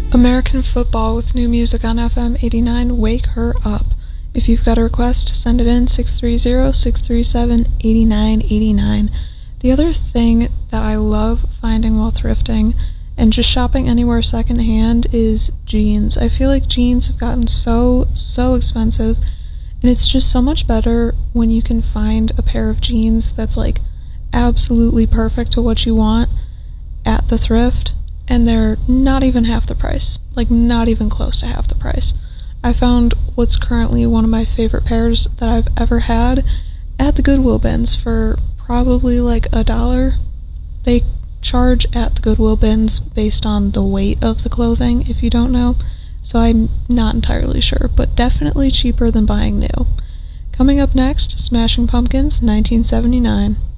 American football with new music on FM 89. Wake her up. If you've got a request, send it in 630-637-8989. The other thing that I love finding while thrifting and just shopping anywhere secondhand is jeans. I feel like jeans have gotten so expensive, and it's just so much better when you can find a pair of jeans that's like absolutely perfect to what you want at the thrift, and they're not even half the price, like not even close to half the price. I found what's currently one of my favorite pairs that I've ever had at the Goodwill bins for probably like $1. They charge at the Goodwill bins based on the weight of the clothing, if you don't know, so I'm not entirely sure, but definitely cheaper than buying new. Coming up next, Smashing Pumpkins, 1979.